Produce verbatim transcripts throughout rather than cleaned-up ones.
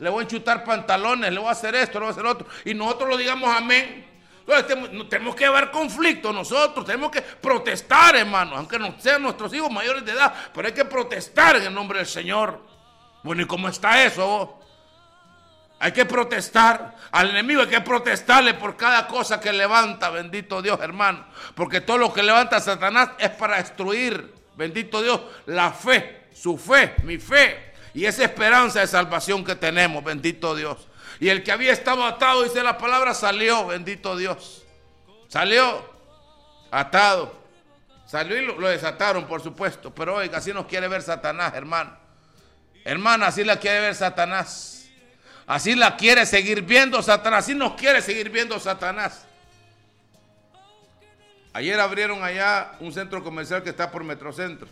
le voy a enchutar pantalones, le voy a hacer esto, le voy a hacer otro, y nosotros lo digamos amén. Entonces tenemos, tenemos que llevar conflicto nosotros, tenemos que protestar, hermanos, aunque no sean nuestros hijos mayores de edad, pero hay que protestar en el nombre del Señor. Bueno, ¿y cómo está eso vos? Hay que protestar al enemigo, hay que protestarle por cada cosa que levanta, bendito Dios, hermano, porque todo lo que levanta Satanás es para destruir, bendito Dios, la fe, su fe, mi fe, y esa esperanza de salvación que tenemos, bendito Dios. Y el que había estado atado, dice la palabra, salió, bendito Dios. Salió atado. Salió y lo, lo desataron, por supuesto. Pero oiga, así nos quiere ver Satanás, hermano. Hermana, así la quiere ver Satanás. Así la quiere seguir viendo Satanás. Así nos quiere seguir viendo Satanás. Ayer abrieron allá un centro comercial que está por Metrocentro.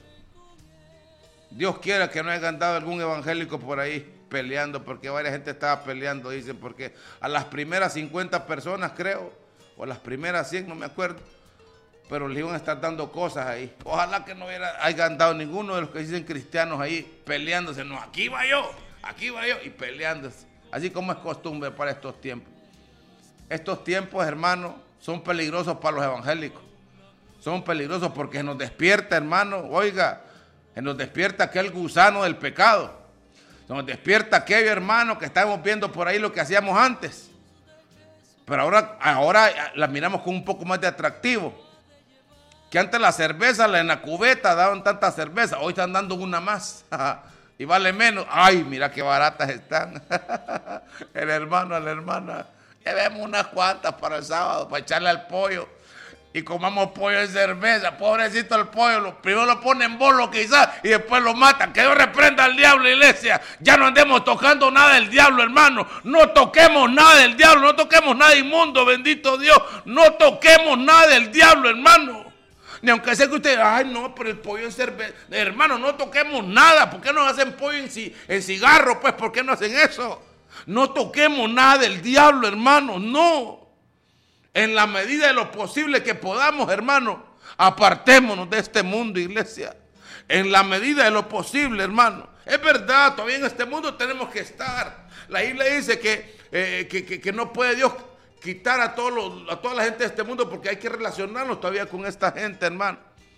Dios quiera que no haya andado algún evangélico por ahí peleando, porque varias gente estaba peleando, dicen, porque a las primeras cincuenta personas, creo, o a las primeras cien, no me acuerdo, pero le iban a estar dando cosas ahí. Ojalá que no hubiera, haya andado ninguno de los que dicen cristianos ahí peleándose. No, aquí va yo, aquí va yo, y peleándose. Así como es costumbre para estos tiempos. Estos tiempos, hermanos, son peligrosos para los evangélicos. Son peligrosos porque se nos despierta, hermano, oiga, se nos despierta aquel gusano del pecado. Se nos despierta aquello, hermano, que estábamos viendo por ahí lo que hacíamos antes. Pero ahora, ahora la miramos con un poco más de atractivo. Que antes la cerveza, en la cubeta, daban tanta cerveza. Hoy están dando una más. Y vale menos. Ay, mira qué baratas están. El hermano, la hermana. Llevemos unas cuantas para el sábado, para echarle al pollo. Y comamos pollo en cerveza. Pobrecito el pollo, lo, primero lo ponen en bolo quizás y después lo matan. Que Dios reprenda al diablo, iglesia. Ya no andemos tocando nada del diablo, hermano. No toquemos nada del diablo, no toquemos nada inmundo, bendito Dios. No toquemos nada del diablo, hermano. Ni aunque sea que usted, ay no, pero el pollo en cerveza. Hermano, no toquemos nada. ¿Por qué no hacen pollo en, en cigarro? Pues, ¿por qué no hacen eso? No toquemos nada del diablo, hermano, no. En la medida de lo posible que podamos, hermano, apartémonos de este mundo, iglesia. En la medida de lo posible, hermano. Es verdad, todavía en este mundo tenemos que estar. La Biblia dice que, eh, que, que, que no puede Dios quitar a, todos los, a toda la gente de este mundo porque hay que relacionarnos todavía con esta gente, hermano.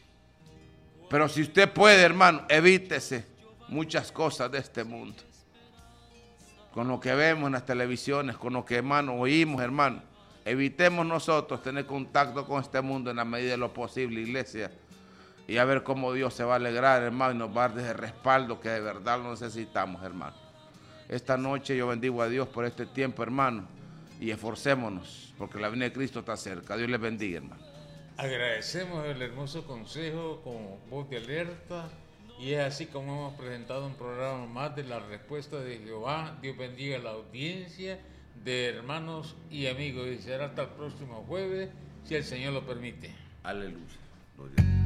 Pero si usted puede, hermano, evítese muchas cosas de este mundo. Con lo que vemos en las televisiones, con lo que, hermano, oímos, hermano. Evitemos nosotros tener contacto con este mundo en la medida de lo posible, iglesia. Y a ver cómo Dios se va a alegrar, hermano, y nos va a dar ese respaldo que de verdad lo necesitamos, hermano. Esta noche yo bendigo a Dios por este tiempo, hermano, y esforcémonos, porque la venida de Cristo está cerca. Dios les bendiga, hermano. Agradecemos el hermoso consejo con voz de alerta, y es así como hemos presentado un programa más de la respuesta de Jehová. Dios bendiga a la audiencia de hermanos y amigos, y será hasta el próximo jueves, si el Señor lo permite. Aleluya.